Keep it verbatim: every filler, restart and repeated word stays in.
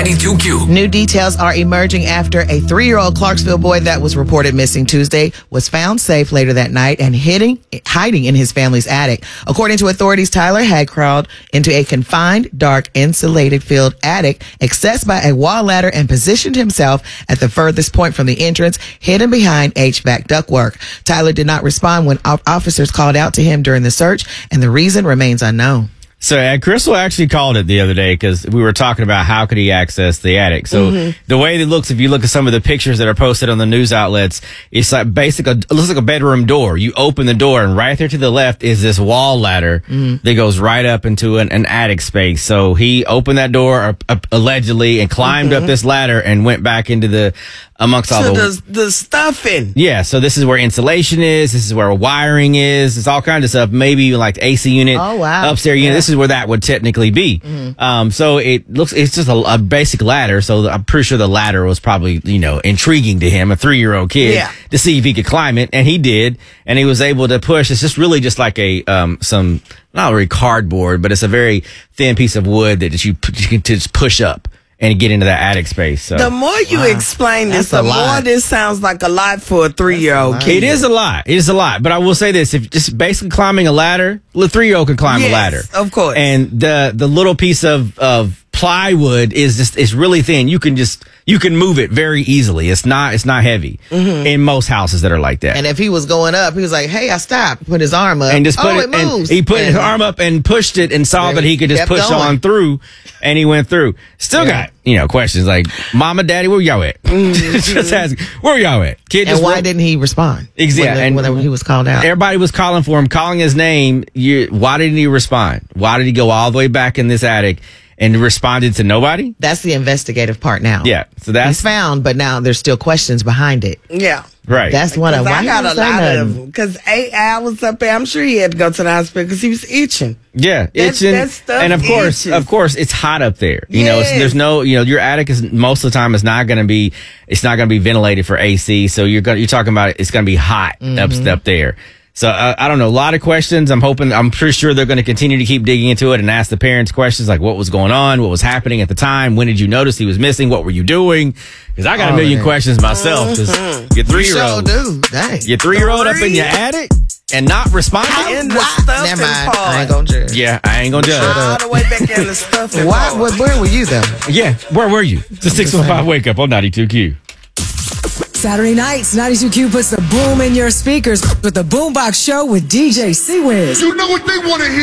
ninety-two Q. New details are emerging after a three-year-old Clarksville boy that was reported missing Tuesday was found safe later that night and hiding, hiding in his family's attic. According to authorities, Tyler had crawled into a confined, dark, insulated field attic accessed by a wall ladder and positioned himself at the furthest point from the entrance, hidden behind H V A C ductwork. Tyler did not respond when officers called out to him during the search, and the reason remains unknown. So uh, Crystal actually called it the other day because we were talking about how could he access the attic. So mm-hmm. the way it looks, if you look at some of the pictures that are posted on the news outlets, it's like basically, it looks like a bedroom door. You open the door and right there to the left is this wall ladder mm-hmm. that goes right up into an, an attic space. So he opened that door uh, uh, allegedly and climbed mm-hmm. up this ladder and went back into the, amongst all so the, the the stuffing. Yeah, so this is where insulation is. This is where wiring is. It's all kinds of stuff. Maybe even like the A C unit, oh, wow. upstairs unit. Yeah. This is where that would technically be. Mm-hmm. Um, so it looks, it's just a, a basic ladder. So I'm pretty sure the ladder was probably, you know, intriguing to him, a three year old kid, yeah. to see if he could climb it, and he did, and he was able to push. It's just really just like a um some not really cardboard, but it's a very thin piece of wood that you, you can just push up and get into that attic space. So the more you wow. explain this, the more this sounds like a lot for a three-year-old kid. It is a lot. It is a lot. But I will say this: if just basically climbing a ladder, the three-year-old can climb yes, a ladder, of course. And the the little piece of of plywood is just it's really thin. You can just you can move it very easily. It's not it's not heavy mm-hmm. in most houses that are like that. And if he was going up, he was like, "Hey, I stopped." Put his arm up and just put oh, it. it moves. And he put and his arm up and pushed it and saw that he could just push going. on through, and he went through. Still yeah. got you know questions like, "Mama, Daddy, where y'all at?" Mm-hmm. Just ask, "Where y'all at?" Kid, and just why wrote, didn't he respond? Exactly. When, the, when he was called out, everybody was calling for him, calling his name. You, why didn't he respond? Why did he go all the way back in this attic and responded to nobody? That's the investigative part now. Yeah. So that's he's found, but now there's still questions behind it. Yeah. Right. That's one of I got a lot of them. Because eight hours up there, I'm sure he had to go to the hospital because he was itching. Yeah, That's, itching. that stuff and of course, itches. of course, it's hot up there. You yes. know, it's, there's no, you know, your attic is most of the time it's not going to be, it's not going to be ventilated for A C. So you're going, you're talking about it's going to be hot mm-hmm. up, up there. So uh, I don't know, a lot of questions. I'm hoping, I'm pretty sure they're going to continue to keep digging into it and ask the parents questions like what was going on, what was happening at the time, when did you notice he was missing, what were you doing? Because I got oh, a million man. questions myself. Because mm-hmm. your three year old, sure Dang. your three year old up in your attic and not responding. In the stuffing Never mind. part. I ain't gonna judge. Yeah, I ain't gonna judge. All the way back in the stuffing Why? part. What, where were you though? Yeah, where were you? The six one five wake up on ninety-two Q. Saturday nights, ninety-two Q puts the boom in your speakers with the Boombox Show with D J C-Wiz. You know what they want to hear.